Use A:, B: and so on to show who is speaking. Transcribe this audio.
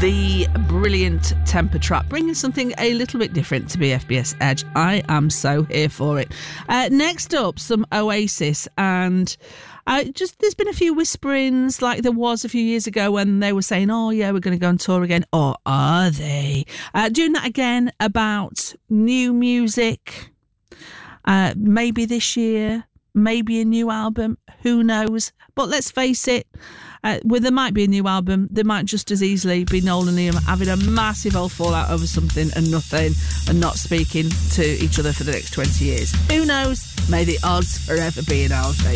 A: The brilliant Temper Trap, bringing something a little bit different to BFBS Edge. I am so here for it. Next up, some Oasis, and there's been a few whisperings like there was a few years ago when they were saying, oh yeah, we're going to go on tour again. Or are they? Doing that again about new music, maybe this year, maybe a new album, who knows? But let's face it, there might be a new album, there might just as easily be Noel and Liam having a massive old fallout over something and nothing, and not speaking to each other for the next 20 years. Who knows? May the odds forever be in our favour.